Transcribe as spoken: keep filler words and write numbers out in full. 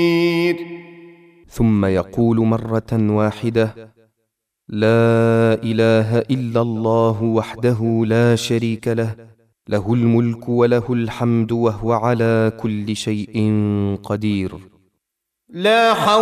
ثم يقول مرة واحدة: لا إله إلا الله وحده لا شريك له، له الملك وله الحمد وهو على كل شيء قدير. لا حول